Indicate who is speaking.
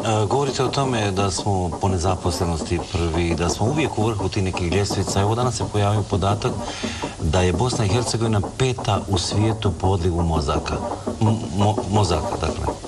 Speaker 1: Govorite o tome da smo po nezaposlenosti prvi, da smo uvijek u vrhu tih nekih ljestvica. Evo danas se pojavio podatak da je Bosna i Hercegovina 5. u svijetu po odlivu mozaka. Mozaka, dakle.